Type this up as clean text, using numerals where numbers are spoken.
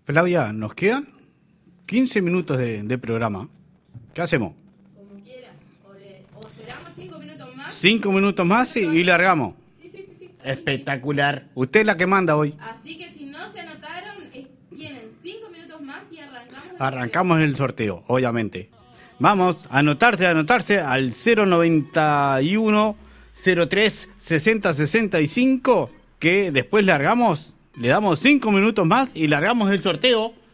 Flavia, nos quedan 15 minutos de programa. ¿Qué hacemos? Como quieras. O esperamos 5 minutos más. 5 minutos más y largamos. Sí. Espectacular. Usted es la que manda hoy. Así que si no se anotaron, tienen 5 minutos más y arrancamos. Arrancamos el sorteo, obviamente. Vamos a anotarse al 091 03 60 65, que después largamos, le damos 5 minutos más y largamos el sorteo.